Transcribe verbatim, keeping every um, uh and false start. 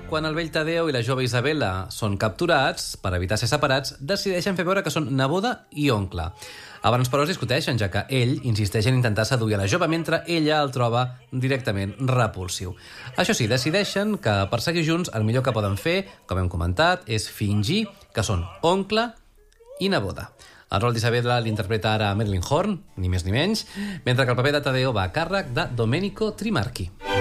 quan el vell Tadeo i la jove Isabella són capturats, per evitar ser separats, decideixen fer veure que són neboda i oncle. Abans, però, es discuteixen, ja que ell insisteix en intentar seduir a la jove, mentre ella el troba directament repulsiu. Això sí, decideixen que per seguir junts el millor que poden fer, com hem comentat, és fingir que són oncle i neboda. El rol d'Isabella l'interpreta ara Marilyn Horne, ni més ni menys, mentre que el paper de Tadeo va a càrrec de Domenico Trimarchi.